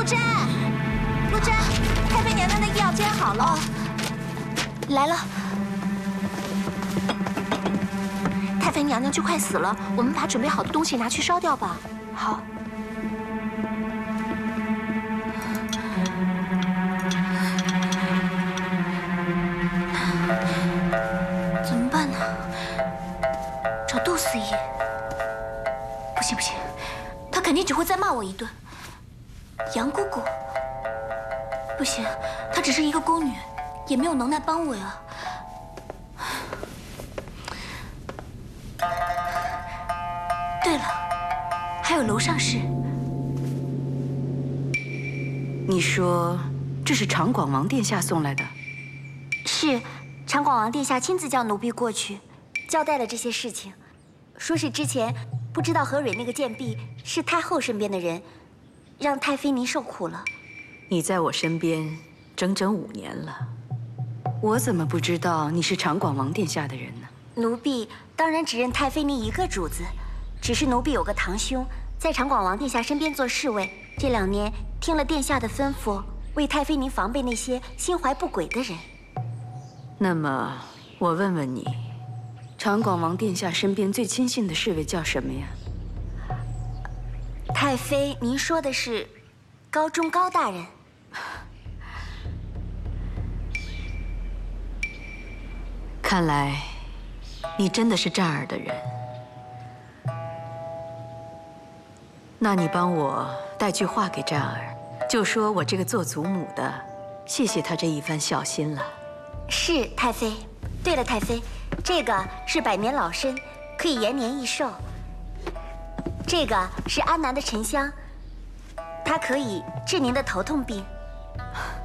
真，陆真，太妃娘娘的医药煎好了， 来了。 太妃娘娘就快死了，我们把准备好的东西拿去烧掉吧。 好。怎么办呢？找杜司仪。不行不行，他肯定只会再骂我一顿。杨姑姑。不行，她只是一个宫女，也没有能耐帮我呀。对了，还有楼上室。 你说这是长广王殿下送来的？ 是，长广王殿下亲自叫奴婢过去，交代了这些事情，说是之前不知道何蕊那个贱婢是太后身边的人，让太妃您受苦了。 你在我身边整整5年了，我怎么不知道你是长广王殿下的人呢？ 奴婢当然只认太妃您一个主子，只是奴婢有个堂兄在长广王殿下身边做侍卫，这2年听了殿下的吩咐，为太妃您防备那些心怀不轨的人。 那么我问问你，长广王殿下身边最亲信的侍卫叫什么呀？ 太妃，您说的是高中高大人。 看来你真的是战儿的人。那你帮我带句话给战儿，就说我这个做祖母的，谢谢他这一番孝心了。 是太妃。对了，太妃，这个是百年老参，可以延年益寿。这个是安南的沉香，它可以治您的头痛病。